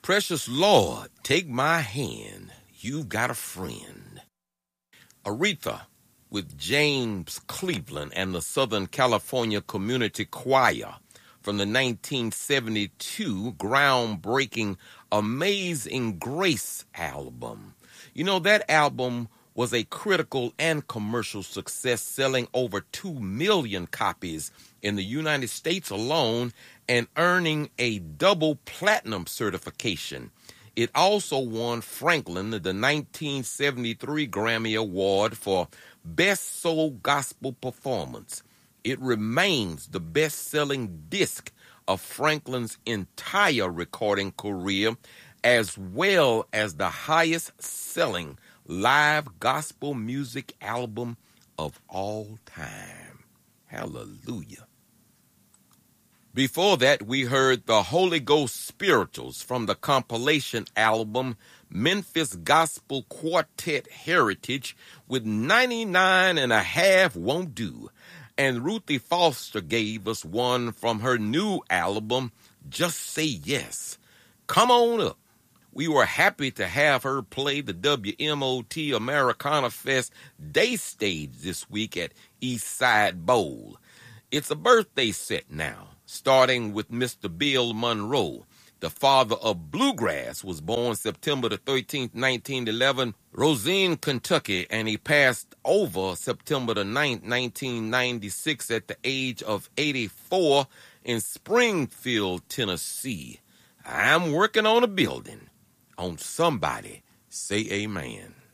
Precious Lord, take my hand. You've got a friend. Aretha with James Cleveland and the Southern California Community Choir from the 1972 groundbreaking Amazing Grace album. You know, that album was a critical and commercial success, selling over 2 million copies in the United States alone and earning a double platinum certification. It also won Franklin the 1973 Grammy Award for Best Soul Gospel Performance. It remains the best-selling disc of Franklin's entire recording career, as well as the highest-selling live gospel music album of all time. Hallelujah. Before that, we heard the Holy Ghost Spirituals from the compilation album Memphis Gospel Quartet Heritage with 99 and a half Won't Do. And Ruthie Foster gave us one from her new album, Just Say Yes. Come on up. We were happy to have her play the WMOT Americana Fest day stage this week at Eastside Bowl. It's a birthday set now, starting with Mr. Bill Monroe. The father of bluegrass was born September the 13th, 1911, Rosine, Kentucky, and he passed over September the 9th, 1996 at the age of 84 in Springfield, Tennessee. I'm working on a building. On somebody, say amen.